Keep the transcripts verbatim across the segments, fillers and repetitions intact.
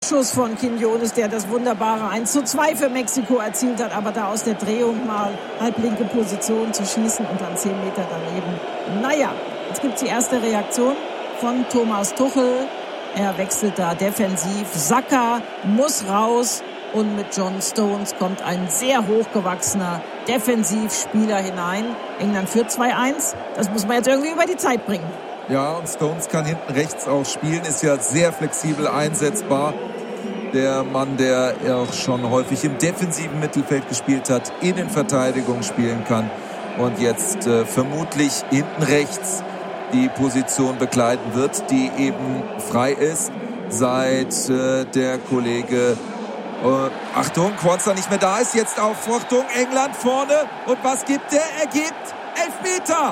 Abschuss von Quiñones, der das wunderbare eins zu zwei für Mexiko erzielt hat, aber da aus der Drehung mal halblinke Position zu schießen und dann zehn Meter daneben. Naja, jetzt gibt es die erste Reaktion von Thomas Tuchel. Er wechselt da defensiv. Saka muss raus und mit John Stones kommt ein sehr hochgewachsener Defensivspieler hinein. England führt zwei eins. Das muss man jetzt irgendwie über die Zeit bringen. Ja, und Stones kann hinten rechts auch spielen, ist ja sehr flexibel einsetzbar. Der Mann, der auch schon häufig im defensiven Mittelfeld gespielt hat, Innenverteidigung spielen kann und jetzt äh, vermutlich hinten rechts die Position bekleiden wird, die eben frei ist, seit äh, der Kollege äh, Achtung, Quansah nicht mehr da ist, jetzt auf Achtung, England vorne, und was gibt er? Er gibt Elfmeter!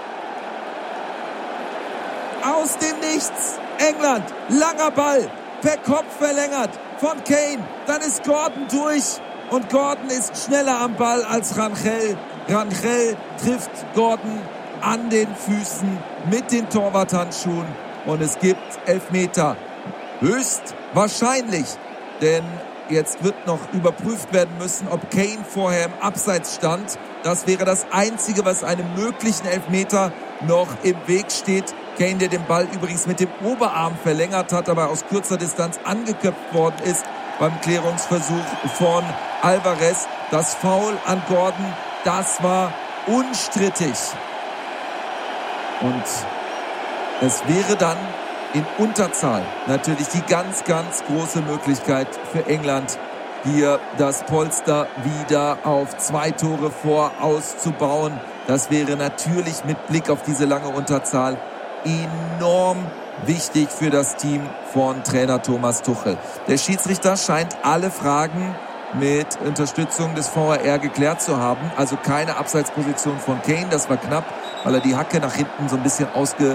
Aus dem Nichts, England, langer Ball, per Kopf verlängert von Kane, dann ist Gordon durch und Gordon ist schneller am Ball als Rangel. Rangel trifft Gordon an den Füßen mit den Torwarthandschuhen und es gibt Elfmeter. Höchst wahrscheinlich, denn jetzt wird noch überprüft werden müssen, ob Kane vorher im Abseits stand. Das wäre das Einzige, was einem möglichen Elfmeter noch im Weg steht. Kane, der den Ball übrigens mit dem Oberarm verlängert hat, aber aus kurzer Distanz angeköpft worden ist beim Klärungsversuch von Alvarez. Das Foul an Gordon, das war unstrittig. Und es wäre dann in Unterzahl natürlich die ganz, ganz große Möglichkeit für England, hier das Polster wieder auf zwei Tore vor auszubauen. Das wäre natürlich mit Blick auf diese lange Unterzahl enorm wichtig für das Team von Trainer Thomas Tuchel. Der Schiedsrichter scheint alle Fragen mit Unterstützung des V A R geklärt zu haben. Also keine Abseitsposition von Kane, das war knapp, weil er die Hacke nach hinten so ein bisschen ausgestellt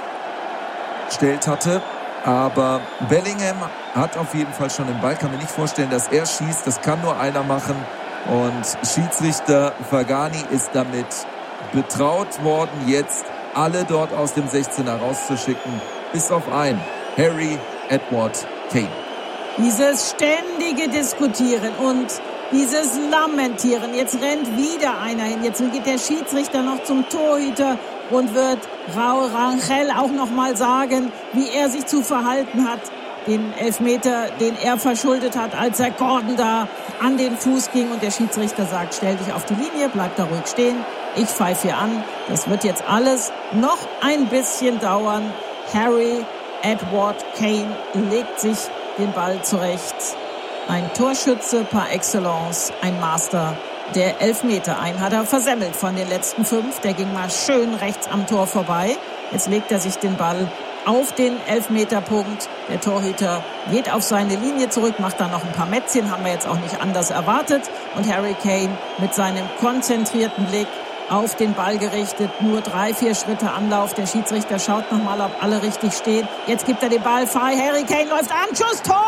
hatte. Aber Bellingham hat auf jeden Fall schon den Ball. Kann mir nicht vorstellen, dass er schießt. Das kann nur einer machen. Und Schiedsrichter Fagani ist damit betraut worden, jetzt alle dort aus dem sechzehner rauszuschicken, bis auf einen, Harry Edward Kane. Dieses ständige Diskutieren und dieses Lamentieren. Jetzt rennt wieder einer hin. Jetzt geht der Schiedsrichter noch zum Torhüter und wird Raul Rangel auch noch mal sagen, wie er sich zu verhalten hat. Den Elfmeter, den er verschuldet hat, als er Gordon da an den Fuß ging. Und der Schiedsrichter sagt, stell dich auf die Linie, bleib da ruhig stehen. Ich pfeife hier an. Das wird jetzt alles noch ein bisschen dauern. Harry Edward Kane legt sich den Ball zurecht. Ein Torschütze par excellence, ein Master der Elfmeter. Einen hat er versemmelt von den letzten fünf. Der ging mal schön rechts am Tor vorbei. Jetzt legt er sich den Ball auf den Elfmeterpunkt. Der Torhüter geht auf seine Linie zurück, macht dann noch ein paar Mätzchen, haben wir jetzt auch nicht anders erwartet. Und Harry Kane mit seinem konzentrierten Blick auf den Ball gerichtet, nur drei, vier Schritte Anlauf. Der Schiedsrichter schaut nochmal, ob alle richtig stehen. Jetzt gibt er den Ball frei. Harry Kane läuft an. Schuss, Tor!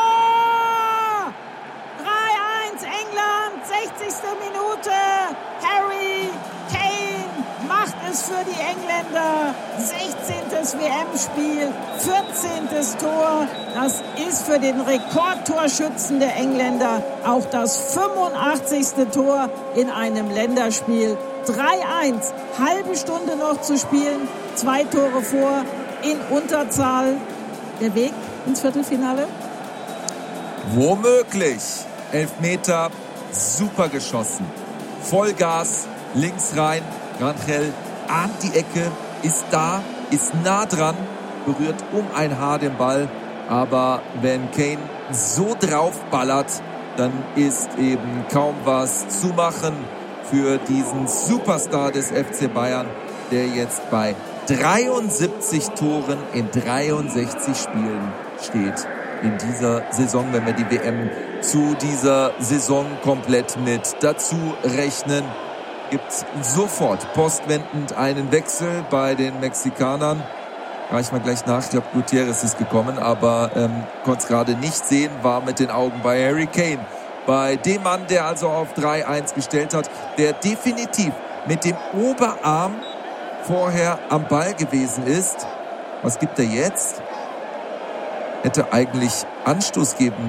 drei eins England, sechzigste Minute. Harry Kane macht es für die Engländer. sechzehntes W M-Spiel, vierzehntes Tor. Das ist für den Rekordtorschützen der Engländer auch das fünfundachtzigste Tor in einem Länderspiel. drei eins, halbe Stunde noch zu spielen, zwei Tore vor, in Unterzahl. Der Weg ins Viertelfinale? Womöglich. Elfmeter, super geschossen. Vollgas, links rein, Rangel ahnt die Ecke, ist da, ist nah dran, berührt um ein Haar den Ball. Aber wenn Kane so draufballert, dann ist eben kaum was zu machen für diesen Superstar des F C Bayern, der jetzt bei dreiundsiebzig Toren in dreiundsechzig Spielen steht in dieser Saison, wenn wir die W M zu dieser Saison komplett mit dazu rechnen. Gibt sofort postwendend einen Wechsel bei den Mexikanern. Reichen wir gleich nach. Ich glaube, Gutierrez ist gekommen, aber ähm, konnte es gerade nicht sehen, war mit den Augen bei Harry Kane. Bei dem Mann, der also auf drei eins gestellt hat, der definitiv mit dem Oberarm vorher am Ball gewesen ist. Was gibt er jetzt? Hätte eigentlich Anstoß geben